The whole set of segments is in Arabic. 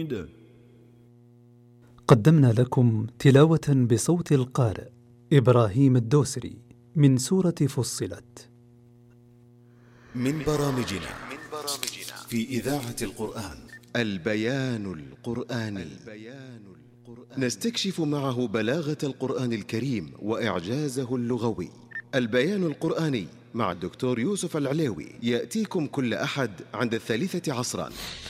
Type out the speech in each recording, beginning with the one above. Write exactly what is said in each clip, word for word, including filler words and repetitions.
قدمنا لكم تلاوة بصوت القارئ إبراهيم الدوسري من سورة فصلت. من برامجنا في إذاعة القرآن البيان القرآني. نستكشف معه بلاغة القرآن الكريم وإعجازه اللغوي. البيان القرآني مع الدكتور يوسف العليوي يأتيكم كل أحد عند الثالثة عصرا.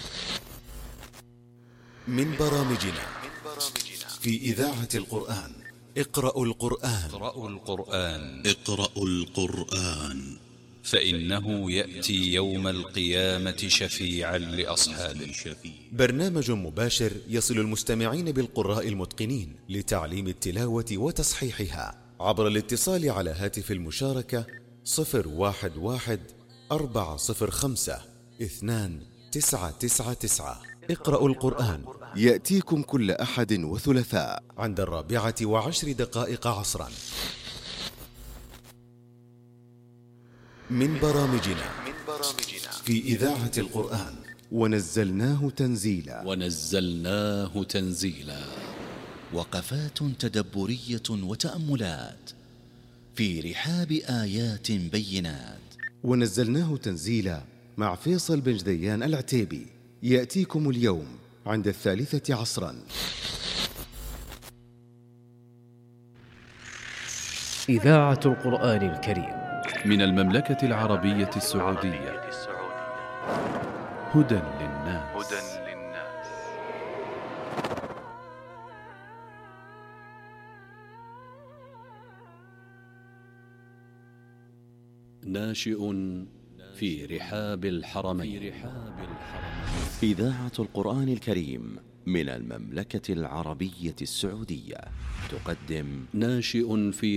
من برامجنا في إذاعة القرآن اقرأوا القرآن. اقرأوا القرآن اقرأوا القرآن فإنه يأتي يوم القيامة شفيعا لأصحابه. برنامج مباشر يصل المستمعين بالقراء المتقنين لتعليم التلاوة وتصحيحها عبر الاتصال على هاتف المشاركة صفر واحد واحد أربعة صفر خمسة اثنان تسعة تسعة تسعة. اقرأوا القرآن يأتيكم كل أحد وثلاثاء عند الرابعة وعشر دقائق عصرا. من برامجنا في إذاعة القرآن ونزلناه تنزيلا. ونزلناه تنزيلا. وقفات تدبرية وتأملات في رحاب آيات بينات. ونزلناه تنزيلا مع فيصل بن جديان العتيبي يأتيكم اليوم عند الثالثة عصرا. إذاعة القرآن الكريم من المملكة العربية السعودية. هدى للناس. ناشئ في رحاب الحرمين. إذاعة القرآن الكريم من المملكة العربية السعودية تقدم ناشئ في